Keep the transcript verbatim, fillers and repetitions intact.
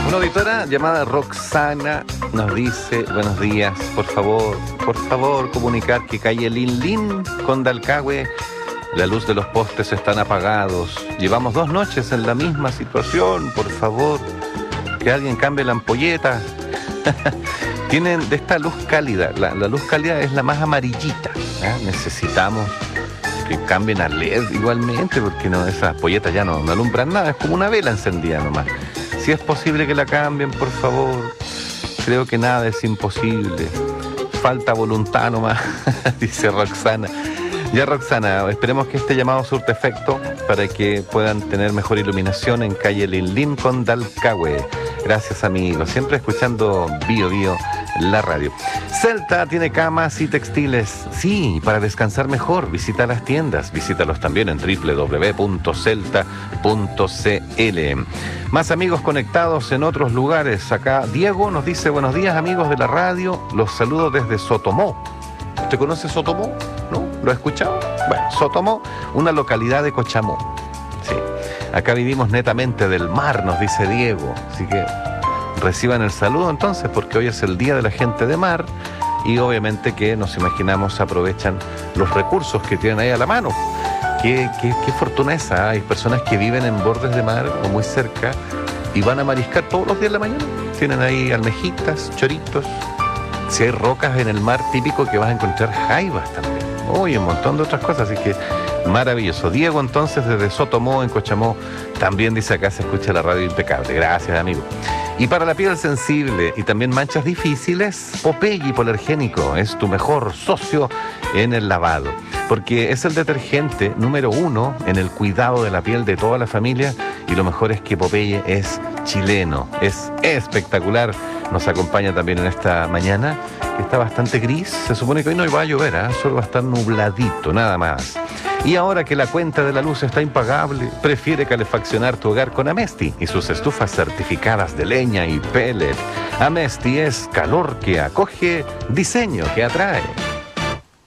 Una auditora llamada Roxana nos dice: buenos días, por favor, por favor, comunicar que calle Lin Lin con Dalcahue, la luz de los postes están apagados. Llevamos dos noches en la misma situación, por favor, que alguien cambie la ampolleta. Tienen de esta luz cálida, la, la luz cálida es la más amarillita, ¿eh? Necesitamos que cambien a L E D igualmente, porque no, esas ampolletas ya no, no alumbran nada, es como una vela encendida nomás. Si es posible que la cambien, por favor. Creo que nada es imposible. Falta voluntad nomás, dice Roxana. Ya, Roxana, esperemos que este llamado surte efecto para que puedan tener mejor iluminación en calle Lin Lin con Dalcahue. Gracias, amigos. Siempre escuchando Bio Bio, la radio. Celta tiene camas y textiles. Sí, para descansar mejor, visita las tiendas. Visítalos también en doble u doble u doble u punto celta punto c l. Más amigos conectados en otros lugares. Acá Diego nos dice: buenos días, amigos de la radio. Los saludo desde Sotomó. ¿Usted conoce Sotomó? ¿No? ¿Lo ha escuchado? Bueno, Sotomó, una localidad de Cochamó. Sí. Acá vivimos netamente del mar, nos dice Diego. Así que reciban el saludo entonces, porque hoy es el Día de la Gente de Mar y obviamente que nos imaginamos aprovechan los recursos que tienen ahí a la mano. Qué, qué, qué fortuna esa. Hay personas que viven en bordes de mar o muy cerca y van a mariscar todos los días de la mañana. Tienen ahí almejitas, choritos. Si hay rocas en el mar, típico que vas a encontrar jaivas también. Uy, un montón de otras cosas, así que maravilloso. Diego, entonces, desde Sotomó, en Cochamó, también dice acá se escucha la radio impecable. Gracias, amigo. Y para la piel sensible y también manchas difíciles, Popeye hipoalergénico es tu mejor socio en el lavado, porque es el detergente número uno en el cuidado de la piel de toda la familia, y lo mejor es que Popeye es chileno, es espectacular. Nos acompaña también en esta mañana, que está bastante gris. Se supone que hoy no va a llover, ¿eh? Solo va a estar nubladito, nada más. Y ahora que la cuenta de la luz está impagable, prefiere calefaccionar tu hogar con Amesti y sus estufas certificadas de leña y pellet. Amesti es calor que acoge, diseño que atrae.